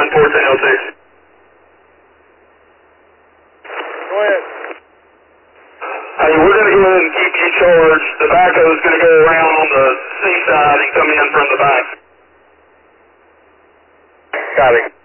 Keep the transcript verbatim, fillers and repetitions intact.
one fourteen oh six. Go ahead. Hey, we're going to go ahead and keep you charged. The backhoe is going to go around on the C side and come in from the back. Got it.